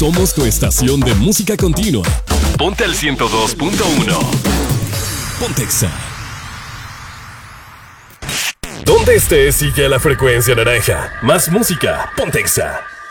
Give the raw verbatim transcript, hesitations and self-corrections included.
Somos tu estación de música continua. Ponte al ciento dos punto uno. Pontexa. Donde estés, sigue a la frecuencia naranja. Más música, Pontexa.